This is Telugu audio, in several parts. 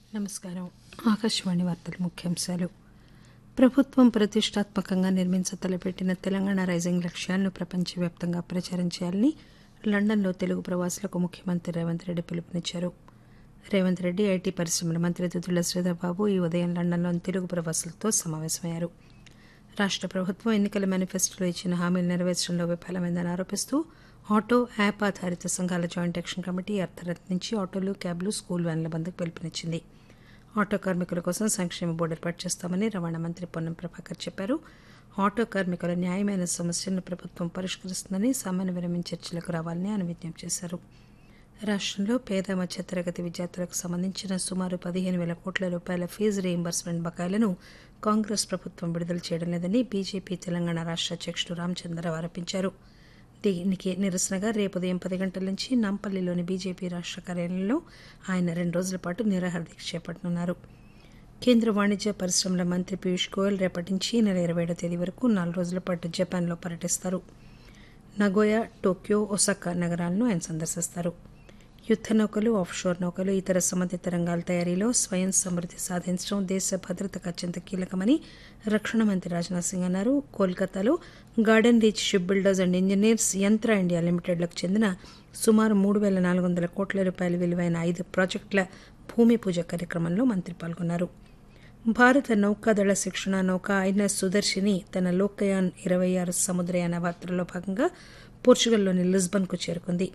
నమస్కారం. ఆకాశవాణి వార్తల ముఖ్యాంశాలు. ప్రభుత్వం ప్రతిష్టాత్మకంగా తలపెట్టిన తెలంగాణ రైజింగ్ లక్ష్యాలను ప్రపంచవ్యాప్తంగా ప్రచారం చేయాలని లండన్లో తెలుగు ప్రవాసులకు ముఖ్యమంత్రి రేవంత్ రెడ్డి పిలుపునిచ్చారు. రేవంత్ రెడ్డి ఐటీ పరిశ్రమల మంత్రి దుద్దుల శ్రీధర్బాబు ఈ ఉదయం లండన్లోని తెలుగు ప్రవాసులతో సమావేశమయ్యారు. రాష్ట ప్రభుత్వం ఎన్నికల మేనిఫెస్టోలో ఇచ్చిన హామీలు నెరవేర్చడంలో విఫలమైందని ఆరోపిస్తూ ఆటో యాప్ ఆధారిత సంఘాల జాయింట్ యాక్షన్ కమిటీ అర్ధరాత్రి నుంచి ఆటోలు, క్యాబ్లు, స్కూల్ వ్యాన్ల బంద్కు పిలుపునిచ్చింది. ఆటో కార్మికుల కోసం సంక్షేమ బోర్డు ఏర్పాటు చేస్తామని రవాణా మంత్రి పొన్నం ప్రభాకర్ చెప్పారు. ఆటో కార్మికుల న్యాయమైన సమస్యలను ప్రభుత్వం పరిష్కరిస్తుందని సామాన్య విరమణ చర్చలకు రావాలని ఆయన విజ్ఞప్తి చేశారు. రాష్టంలో పేద మధ్యతరగతి విద్యార్థులకు సంబంధించిన సుమారు 15,000 కోట్ల రూపాయల ఫీజు రీయింబర్స్మెంట్ బకాయిలను కాంగ్రెస్ ప్రభుత్వం విడుదల చేయడం లేదని బీజేపీ తెలంగాణ రాష్ట అధ్యక్షుడు రామచంద్రరావు ఆరోపించారు. దీనికి నిరసనగా రేపు ఉదయం 10 గంటల నుంచి నాంపల్లిలోని బీజేపీ రాష్ట కార్యాలయంలో ఆయన 2 రోజుల పాటు నిరాహార దీక్ష చేపట్టనున్నారు. కేంద్ర వాణిజ్య పరిశ్రమల మంత్రి పీయూష్ గోయల్ రేపటి నుంచి ఈ నెల 27వ తేదీ వరకు 4 రోజుల పాటు జపాన్లో పర్యటిస్తారు. నగోయా, టోక్యో, ఒసాకా నగరాలను ఆయన సందర్శిస్తారు. యుద్ద నౌకలు, ఆఫ్షోర్ నౌకలు, ఇతర సంబంధిత రంగాల తయారీలో స్వయం సమృద్ది సాధించడం దేశ భద్రతకు అత్యంత కీలకమని రక్షణ మంత్రి రాజ్నాథ్ సింగ్ అన్నారు. కోల్కతాలో garden reach ship builders and engineers యంత్ర ఇండియా లిమిటెడ్లకు చెందిన సుమారు 3,400 కోట్ల రూపాయల విలువైన 5 ప్రాజెక్టుల భూమి పూజ కార్యక్రమంలో మంత్రి పాల్గొన్నారు. భారత నౌకాదళ శిక్షణ నౌక ఐఎన్ఎస్ సుదర్శిని తన లోకయాన్ 26 సముద్రయాన యాత్రలో భాగంగా పోర్చుగల్లోని లిస్బన్కు చేరుకుంది.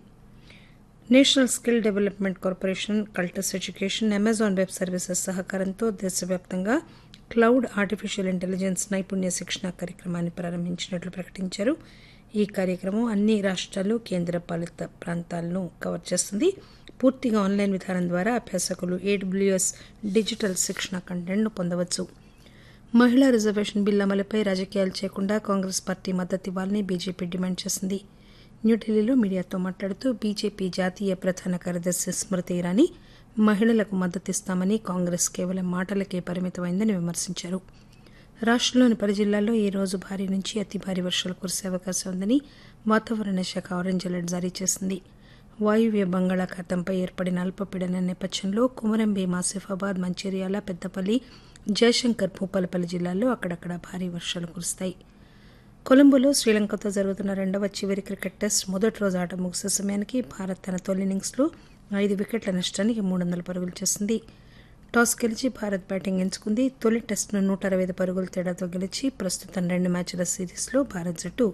National skill development corporation, Cultus education, Amazon web services సహకారంతో దేశవ్యాప్తంగా క్లౌడ్ ఆర్టిఫిషియల్ ఇంటెలిజెన్స్ నైపుణ్య శిక్షణ కార్యక్రమాన్ని ప్రారంభించినట్లు ప్రకటించారు. ఈ కార్యక్రమం అన్ని రాష్ట్రాలు, కేంద్ర పాలిత ప్రాంతాలను కవర్ చేస్తుంది. పూర్తిగా ఆన్లైన్ విధానం ద్వారా అభ్యాసకులు AWS డిజిటల్ శిక్షణ కంటెంట్ను పొందవచ్చు. మహిళా రిజర్వేషన్ బిల్ అమలుపై రాజకీయాలు చేయకుండా కాంగ్రెస్ పార్టీ మద్దతు ఇవ్వాలని బీజేపీ డిమాండ్ చేసింది. న్యూఢిల్లీలో మీడియాతో మాట్లాడుతూ బీజేపీ జాతీయ ప్రధాన కార్యదర్శి స్మృతి ఇరానీ మహిళలకు మద్దతిస్తామని కాంగ్రెస్ కేవలం మాటలకే పరిమితమైందని విమర్శించారు. రాష్టంలోని 10 జిల్లాల్లో ఈ రోజు భారీ నుంచి అతి భారీ వర్షాలు కురిసే అవకాశం ఉందని వాతావరణ శాఖ ఆరెంజ్ అలర్ట్ జారీ చేసింది. వాయువ్య బంగాళాఖాతంపై ఏర్పడిన అల్పపీడనం నేపథ్యంలో కుమరంభీం, ఆసిఫాబాద్, మంచిర్యాల, పెద్దపల్లి, జయశంకర్, భూపాలపల్లి జిల్లాల్లో అక్కడక్కడ భారీ వర్షాలు కురుస్తాయి. కొలంబోలో శ్రీలంకతో జరుగుతున్న 2వ చివరి క్రికెట్ టెస్ట్ మొదటి రోజు ఆట ముగిసే సమయానికి భారత్ తన తొలి ఇన్నింగ్స్లో 5 వికెట్ల నష్టానికి 300 పరుగులు చేసింది. టాస్ గెలిచి భారత్ బ్యాటింగ్ ఎంచుకుంది. తొలి టెస్టును 165 పరుగుల తేడాతో గెలిచి ప్రస్తుతం 2 మ్యాచ్ల సిరీస్లో భారత్ జట్టు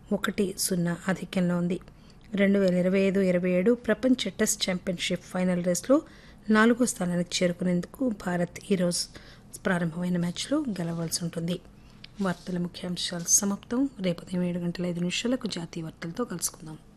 1-0 ఆధిక్యంలో ఉంది. 2025-27 ప్రపంచ టెస్ట్ ఛాంపియన్షిప్ ఫైనల్ రేస్లో 4వ స్థానానికి చేరుకునేందుకు భారత్ ఈరోజు ప్రారంభమైన మ్యాచ్లో గెలవాల్సి ఉంటుంది. వార్తల ముఖ్యాంశాలు సమాప్తం. రేపు ఉదయం 7:05 జాతీయ వార్తలతో కలుసుకుందాం.